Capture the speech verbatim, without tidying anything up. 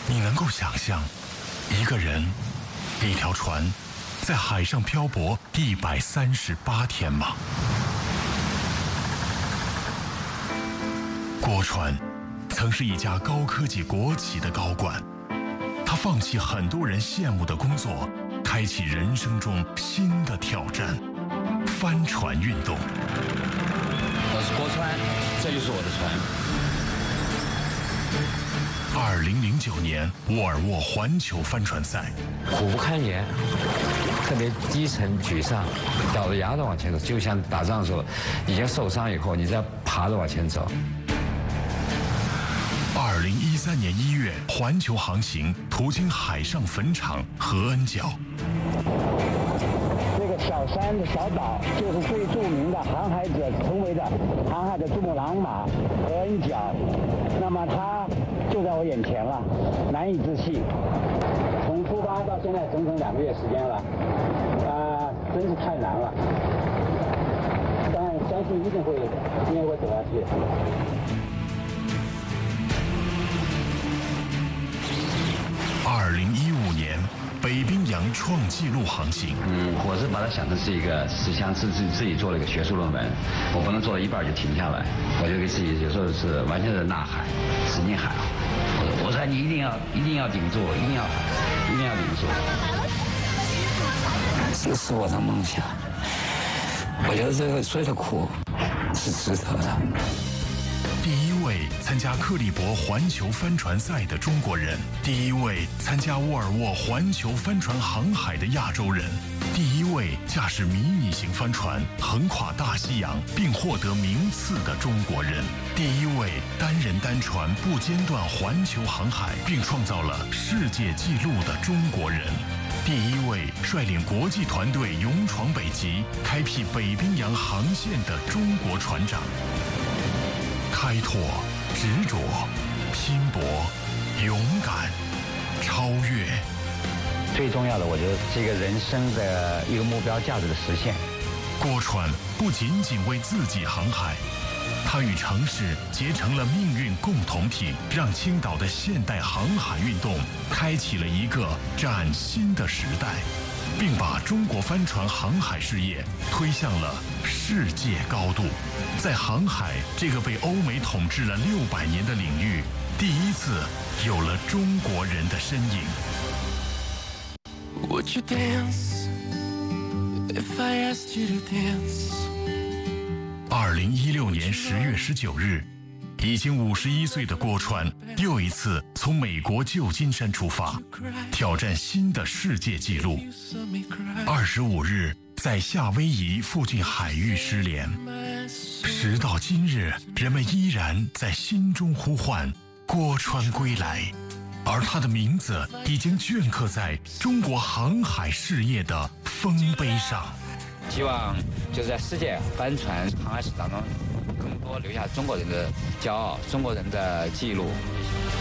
你能够想象，一个人，一条船，在海上漂泊一百三十八天吗？郭川曾是一家高科技国企的高管，他放弃很多人羡慕的工作，开启人生中新的挑战——帆船运动。 我是郭川，这就是我的船。 二零零九年沃尔沃环球帆船赛， 苦不堪言，特别低沉沮丧，咬着牙的往前走，就像打仗的时候，已经受伤以后，你再爬着往前走。 二零一三年一月，环球航行途经海上坟场和恩角。 这个小山的小岛就是最著名的航海者成为的航海的珠穆朗玛和恩角，那么它就在我眼前了，难以置信。从出发到现在整整两个月时间了，啊、呃，真是太难了。但相信一定会，一定会走下去。 二零一五年，北冰洋创纪录航行。 嗯，我是把它想成是一个，是像自自自己做了一个学术论文，我不能做到一半就停下来，我就给自己有时候是完全是呐喊，使劲喊。我我说你一定要一定要顶住，一定要喊，一定要顶住。这是我的梦想，我觉得这个所有的苦是值得的。 第一位参加克利伯环球帆船赛的中国人，第一位参加沃尔沃环球帆船航海的亚洲人，第一位驾驶迷你型帆船横跨大西洋并获得名次的中国人，第一位单人单船不间断环球航海并创造了世界纪录的中国人，第一位率领国际团队勇闯北极开辟北冰洋航线的中国船长。开拓、执着、拼搏、勇敢、超越， 最重要的，我觉得是一个人生的一个目标价值的实现。 郭川不仅仅为自己航海，他与城市结成了命运共同体，让青岛的现代航海运动开启了一个崭新的时代，并把中国帆船航海事业推向了世界高度。在航海这个被欧美统治了六百年的领域，第一次有了中国人的身影。 Would you dance if I asked you to dance? 二零一六年十月十九日，已经五十一岁的郭川又一次从美国旧金山出发，挑战新的世界纪录。二十五日，在夏威夷附近海域失联。时到今日，人们依然在心中呼唤郭川归来，而他的名字已经镌刻在中国航海事业的丰碑上。 希望就是在世界帆船航海史当中，更多留下中国人的骄傲，中国人的记录。